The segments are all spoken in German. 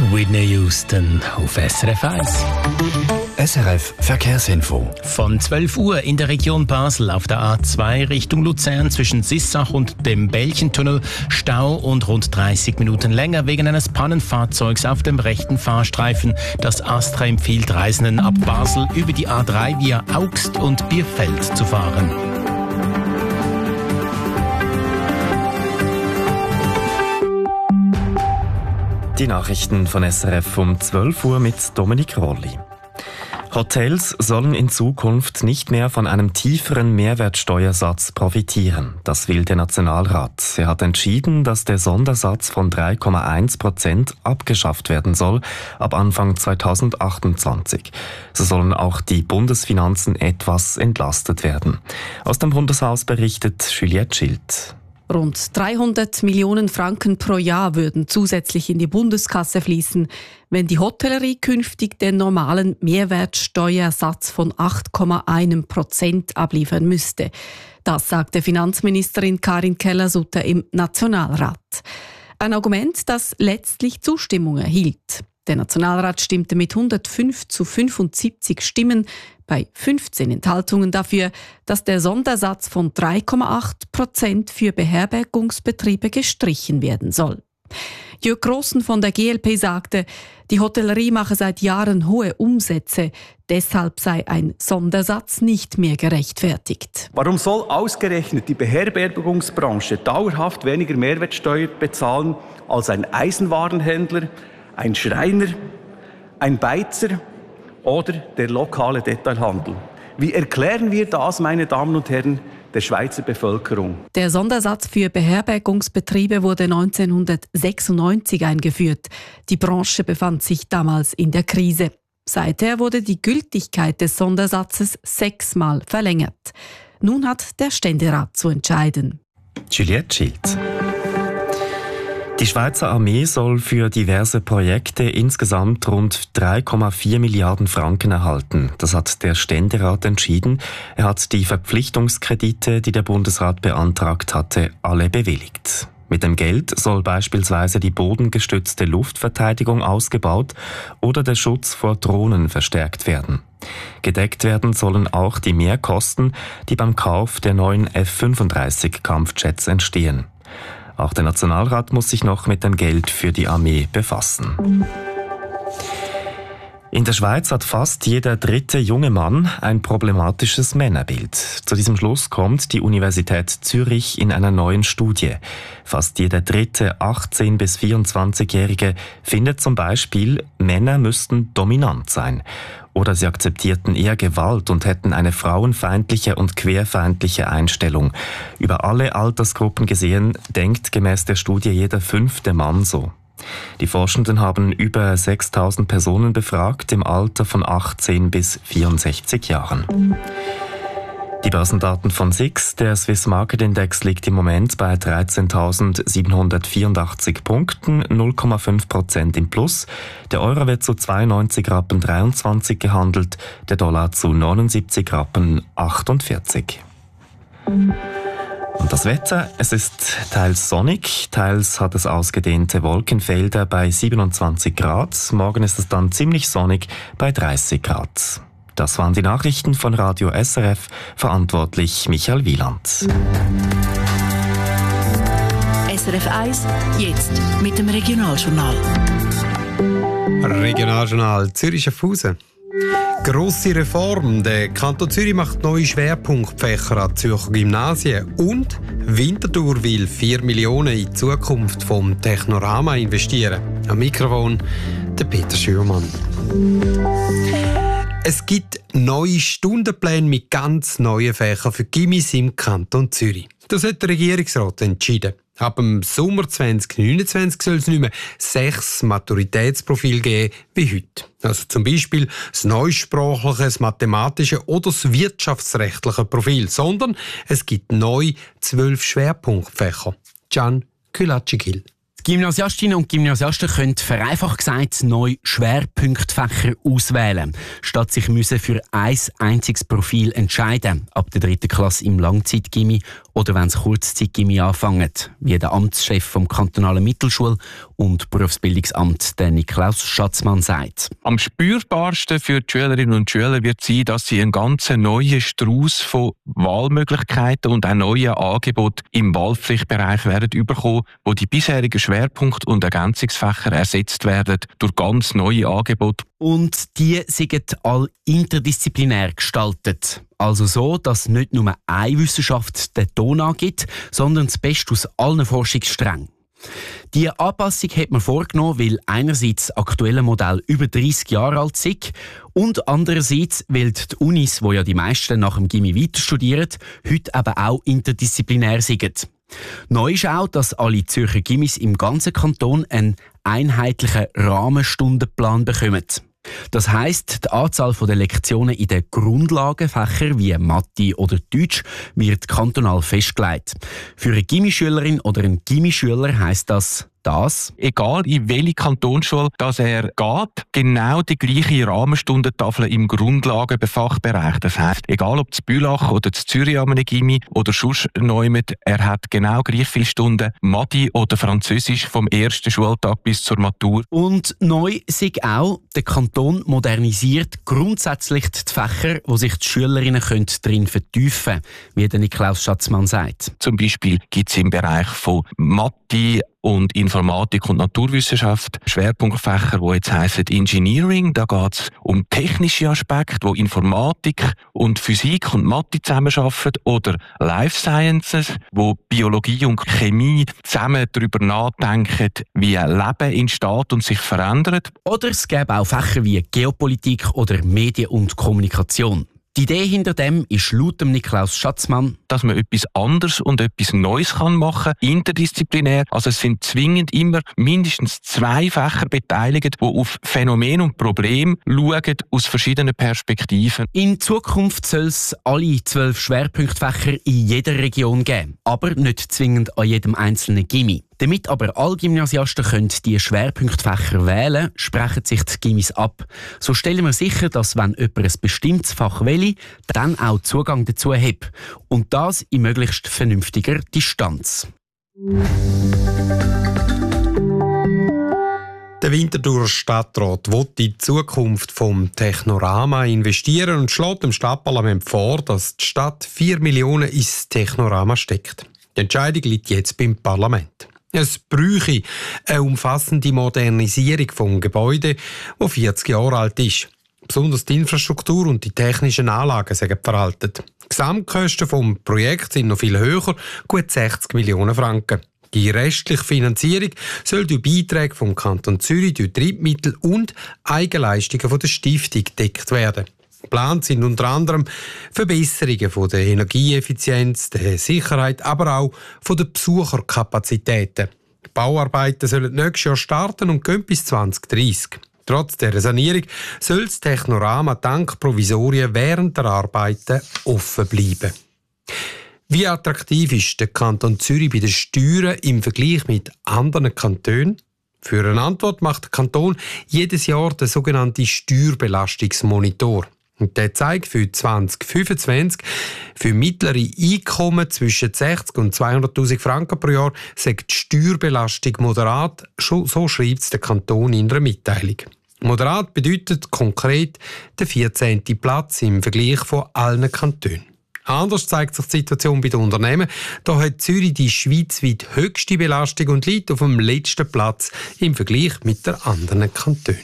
Whitney Houston auf SRF 1. SRF Verkehrsinfo. Von 12 Uhr in der Region Basel auf der A2 Richtung Luzern zwischen Sissach und dem Belchentunnel Stau und rund 30 Minuten länger wegen eines Pannenfahrzeugs auf dem rechten Fahrstreifen. Das Astra empfiehlt Reisenden ab Basel über die A3 via Augst und Bierfeld zu fahren. Die Nachrichten von SRF um 12 Uhr mit Dominik Rolli. Hotels sollen in Zukunft nicht mehr von einem tieferen Mehrwertsteuersatz profitieren. Das will der Nationalrat. Er hat entschieden, dass der Sondersatz von 3,1% abgeschafft werden soll ab Anfang 2028. So sollen auch die Bundesfinanzen etwas entlastet werden. Aus dem Bundeshaus berichtet Juliette Schild. Rund 300 Millionen Franken pro Jahr würden zusätzlich in die Bundeskasse fließen, wenn die Hotellerie künftig den normalen Mehrwertsteuersatz von 8,1% abliefern müsste. Das sagte Finanzministerin Karin Keller-Sutter im Nationalrat. Ein Argument, das letztlich Zustimmung erhielt. Der Nationalrat stimmte mit 105 zu 75 Stimmen bei 15 Enthaltungen dafür, dass der Sondersatz von 3,8% für Beherbergungsbetriebe gestrichen werden soll. Jörg Grossen von der GLP sagte, die Hotellerie mache seit Jahren hohe Umsätze, deshalb sei ein Sondersatz nicht mehr gerechtfertigt. Warum soll ausgerechnet die Beherbergungsbranche dauerhaft weniger Mehrwertsteuer bezahlen als ein Eisenwarenhändler, ein Schreiner, ein Beizer oder der lokale Detailhandel? Wie erklären wir das, meine Damen und Herren, der Schweizer Bevölkerung? Der Sondersatz für Beherbergungsbetriebe wurde 1996 eingeführt. Die Branche befand sich damals in der Krise. Seither wurde die Gültigkeit des Sondersatzes 6-mal verlängert. Nun hat der Ständerat zu entscheiden. Juliette Schild. Die Schweizer Armee soll für diverse Projekte insgesamt rund 3,4 Milliarden Franken erhalten. Das hat der Ständerat entschieden. Er hat die Verpflichtungskredite, die der Bundesrat beantragt hatte, alle bewilligt. Mit dem Geld soll beispielsweise die bodengestützte Luftverteidigung ausgebaut oder der Schutz vor Drohnen verstärkt werden. Gedeckt werden sollen auch die Mehrkosten, die beim Kauf der neuen F-35-Kampfjets entstehen. Auch der Nationalrat muss sich noch mit dem Geld für die Armee befassen. In der Schweiz hat fast jeder dritte junge Mann ein problematisches Männerbild. Zu diesem Schluss kommt die Universität Zürich in einer neuen Studie. Fast jeder dritte 18- bis 24-Jährige findet zum Beispiel, Männer müssten dominant sein. Oder sie akzeptierten eher Gewalt und hätten eine frauenfeindliche und queerfeindliche Einstellung. Über alle Altersgruppen gesehen denkt gemäß der Studie jeder 5. Mann so. Die Forschenden haben über 6.000 Personen befragt im Alter von 18 bis 64 Jahren. Die Börsendaten von SIX, der Swiss Market Index, liegt im Moment bei 13.784 Punkten, 0,5% im Plus. Der Euro wird zu 92,23 Rappen gehandelt, der Dollar zu 79,48 Rappen. Und das Wetter, es ist teils sonnig, teils hat es ausgedehnte Wolkenfelder bei 27 Grad. Morgen ist es dann ziemlich sonnig bei 30 Grad. Das waren die Nachrichten von Radio SRF, verantwortlich Michael Wieland. SRF 1, jetzt mit dem Regionaljournal. Regionaljournal Zürich-Schaffhausen. Grosse Reform. Der Kanton Zürich macht neue Schwerpunktfächer an Zürcher Gymnasien und Winterthur will 4 Millionen in die Zukunft vom Technorama investieren. Am Mikrofon der Peter Schürmann. Es gibt neue Stundenpläne mit ganz neuen Fächern für Gymnasien im Kanton Zürich. Das hat der Regierungsrat entschieden. Ab dem Sommer 2029 soll es nicht mehr 6 Maturitätsprofile geben wie heute. Also zum Beispiel das neusprachliche, das mathematische oder das wirtschaftsrechtliche Profil, sondern es gibt neu 12 Schwerpunktfächer. Can Külatschigil. Die Gymnasiastinnen und Gymnasiasten können vereinfacht gesagt neu Schwerpunktfächer auswählen, statt sich für ein einziges Profil entscheiden, ab der 3. Klasse im Langzeitgymi oder wenn sie Kurzzeitgymi anfangen, wie der Amtschef vom kantonalen Mittelschul- und Berufsbildungsamt Niklaus Schatzmann sagt. Am spürbarsten für die Schülerinnen und Schüler wird sein, dass sie einen ganz neuen Strauß von Wahlmöglichkeiten und auch neuen Angeboten im Wahlpflichtbereich werden bekommen, wo die bisherigen Schwerpunkt- und Ergänzungsfächer ersetzt werden durch ganz neue Angebote. Und die sind all interdisziplinär gestaltet. Also so, dass nicht nur eine Wissenschaft den Ton angibt, sondern das Beste aus allen Forschungssträngen. Diese Anpassung hat man vorgenommen, weil einerseits das aktuelle Modell über 30 Jahre alt ist und andererseits, weil die Unis, wo ja die meisten nach dem Gymi weiter studieren, heute eben auch interdisziplinär sind. Neu ist auch, dass alle Zürcher Gymis im ganzen Kanton einen einheitlichen Rahmenstundenplan bekommen. Das heisst, die Anzahl der Lektionen in den Grundlagenfächern wie Mathe oder Deutsch wird kantonal festgelegt. Für eine Gymischülerin oder einen Gymischüler heisst das, egal in welche Kantonsschule dass er geht, genau die gleiche Rahmenstundentafel im Grundlagenfachbereich. Das heisst, egal ob zu Bülach oder zu Zürich am Gymi oder sonst jemand, er hat genau gleich viele Stunden Mathe oder Französisch vom ersten Schultag bis zur Matur. Und neu ist auch, der Kanton modernisiert grundsätzlich die Fächer, wo sich die Schülerinnen drin vertiefen können, wie der Niklaus Schatzmann sagt. Zum Beispiel gibt es im Bereich von Mathe und Informatik und Naturwissenschaft Schwerpunktfächer, die jetzt heissen Engineering. Da geht es um technische Aspekte, wo Informatik und Physik und Mathe zusammenarbeiten. Oder Life Sciences, wo Biologie und Chemie zusammen darüber nachdenken, wie Leben entsteht und sich verändert. Oder es gäbe auch Fächer wie Geopolitik oder Medien und Kommunikation. Die Idee hinter dem ist laut dem Niklaus Schatzmann, dass man etwas anderes und etwas Neues machen kann, interdisziplinär. Also es sind zwingend immer mindestens 2 Fächer beteiligt, die auf Phänomene und Probleme schauen aus verschiedenen Perspektiven. In Zukunft soll es alle 12 Schwerpunktfächer in jeder Region geben, aber nicht zwingend an jedem einzelnen Gymi. Damit aber alle Gymnasiasten können die Schwerpunktfächer wählen, sprechen sich die Gymis ab. So stellen wir sicher, dass wenn jemand ein bestimmtes Fach wählt, dann auch Zugang dazu hat. Und das in möglichst vernünftiger Distanz. Der Winterthurer Stadtrat will in die Zukunft vom Technorama investieren und schlägt dem Stadtparlament vor, dass die Stadt 4 Millionen ins Technorama steckt. Die Entscheidung liegt jetzt beim Parlament. Es bräuchte eine umfassende Modernisierung des Gebäudes, das 40 Jahre alt ist. Besonders die Infrastruktur und die technischen Anlagen sind veraltet. Die Gesamtkosten des Projekts sind noch viel höher, gut 60 Millionen Franken. Die restliche Finanzierung soll durch Beiträge vom Kanton Zürich, durch Drittmittel und Eigenleistungen von der Stiftung gedeckt werden. Geplant sind unter anderem Verbesserungen von der Energieeffizienz, der Sicherheit, aber auch von den Besucherkapazitäten. Die Bauarbeiten sollen nächstes Jahr starten und gehen bis 2030. Trotz der Sanierung soll das Technorama dank Provisorien während der Arbeiten offen bleiben. Wie attraktiv ist der Kanton Zürich bei den Steuern im Vergleich mit anderen Kantonen? Für eine Antwort macht der Kanton jedes Jahr den sogenannten Steuerbelastungsmonitor. Und der zeigt für 2025 für mittlere Einkommen zwischen 60 und 200'000 Franken pro Jahr sagt die Steuerbelastung moderat, so schreibt es der Kanton in einer Mitteilung. Moderat bedeutet konkret der 14. Platz im Vergleich von allen Kantonen. Anders zeigt sich die Situation bei den Unternehmen. Da hat Zürich die schweizweit höchste Belastung und liegt auf dem letzten Platz im Vergleich mit den anderen Kantonen.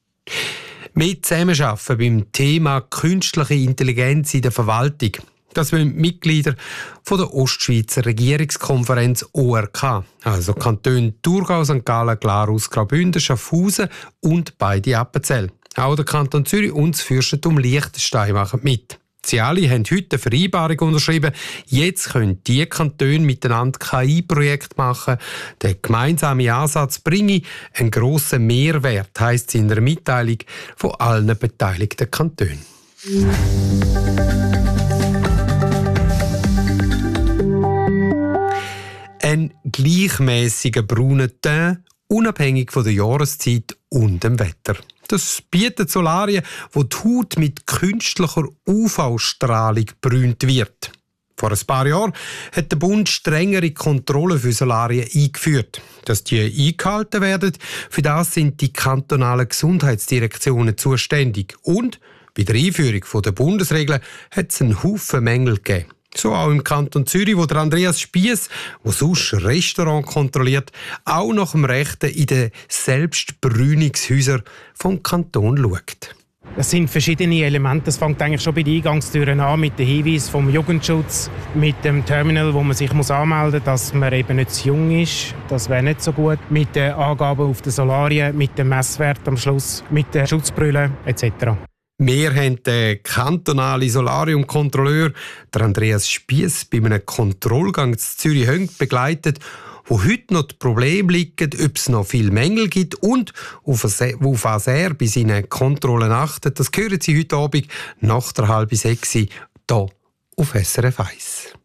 Mehr Zusammenarbeiten beim Thema künstliche Intelligenz in der Verwaltung. Das wollen die Mitglieder von der Ostschweizer Regierungskonferenz ORK, also Kantone Thurgau, St. Gallen, Glarus, Graubünden, Schaffhausen und beide Appenzell. Auch der Kanton Zürich und das Fürstentum Liechtenstein machen mit. Sie alle haben heute eine Vereinbarung unterschrieben. Jetzt können die Kantone miteinander KI-Projekte machen. Der gemeinsame Ansatz bringe einen grossen Mehrwert, heisst es in einer Mitteilung von allen beteiligten Kantonen. Ein gleichmäßiger brauner Teint, unabhängig von der Jahreszeit und dem Wetter. Das bietet Solarien, wo die Haut mit künstlicher UV-Strahlung gebrünt wird. Vor ein paar Jahren hat der Bund strengere Kontrollen für Solarien eingeführt. Dass die eingehalten werden, für das sind die kantonalen Gesundheitsdirektionen zuständig. Und bei der Einführung der Bundesregeln hat es einen Haufen Mängel gegeben. So auch im Kanton Zürich, wo der Andreas Spiess, der sonst Restaurant kontrolliert, auch nach dem Rechten in den Selbstberuhigungshäusern vom Kanton schaut. Es sind verschiedene Elemente. Das fängt eigentlich schon bei den Eingangstüren an, mit dem Hinweis vom Jugendschutz, mit dem Terminal, wo man sich anmelden muss, dass man eben nicht zu jung ist. Das wäre nicht so gut. Mit den Angaben auf den Solarien, mit dem Messwert am Schluss, mit den Schutzbrillen etc. Wir haben den kantonalen Solariumkontrolleur, der Andreas Spiess, bei einem Kontrollgang in Zürich-Höng begleitet, wo heute noch die Probleme liegen, ob es noch viele Mängel gibt und auf was er bei seinen Kontrollen achtet. Das hören Sie heute Abend nach der 5:30 hier auf SRF 1.